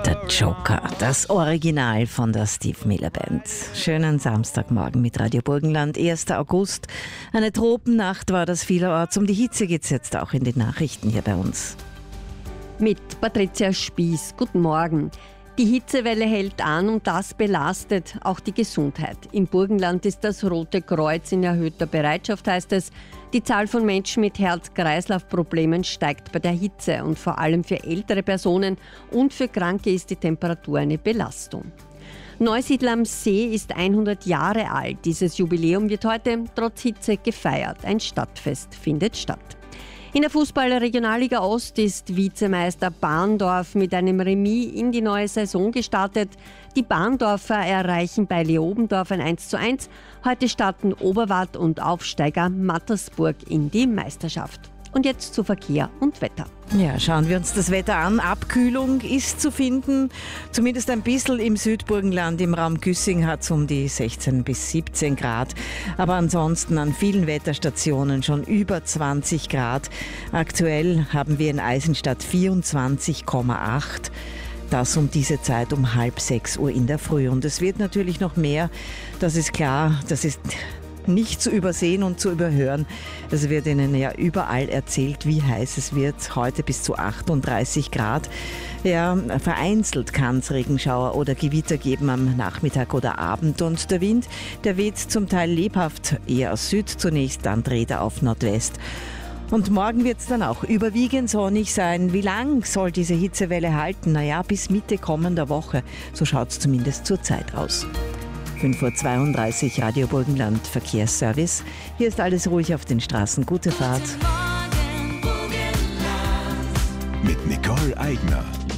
Der Joker, das Original von der Steve Miller Band. Schönen Samstagmorgen mit Radio Burgenland, 1. August. Eine Tropennacht war das vielerorts. Um die Hitze geht es jetzt auch in den Nachrichten hier bei uns. Mit Patricia Spieß. Guten Morgen. Die Hitzewelle hält an und das belastet auch die Gesundheit. Im Burgenland ist das Rote Kreuz in erhöhter Bereitschaft, heißt es. Die Zahl von Menschen mit Herz-Kreislauf-Problemen steigt bei der Hitze und vor allem für ältere Personen und für Kranke ist die Temperatur eine Belastung. Neusiedl am See ist 100 Jahre alt. Dieses Jubiläum wird heute trotz Hitze gefeiert. Ein Stadtfest findet statt. In der Fußball-Regionalliga Ost ist Vizemeister Bahndorf mit einem Remis in die neue Saison gestartet. Die Bahndorfer erreichen bei Leobendorf ein 1:1. Heute starten Oberwart und Aufsteiger Mattersburg in die Meisterschaft. Und jetzt zu Verkehr und Wetter. Ja, schauen wir uns das Wetter an. Abkühlung ist zu finden, zumindest ein bisschen im Südburgenland. Im Raum Güssing hat es um die 16 bis 17 Grad. Aber ansonsten an vielen Wetterstationen schon über 20 Grad. Aktuell haben wir in Eisenstadt 24,8. Das um diese Zeit um 5:30 Uhr in der Früh. Und es wird natürlich noch mehr, das ist klar, das ist nicht zu übersehen und zu überhören. Es wird Ihnen ja überall erzählt, wie heiß es wird. Heute bis zu 38 Grad. Ja, vereinzelt kann es Regenschauer oder Gewitter geben am Nachmittag oder Abend. Und der Wind, der weht zum Teil lebhaft, eher aus Süd zunächst, dann dreht er auf Nordwest. Und morgen wird es dann auch überwiegend sonnig sein. Wie lang soll diese Hitzewelle halten? Naja, bis Mitte kommender Woche. So schaut es zumindest zurzeit aus. 5:32 Uhr Radio Burgenland Verkehrsservice. Hier ist alles ruhig auf den Straßen. Gute Fahrt. Mit Nicole Eigner.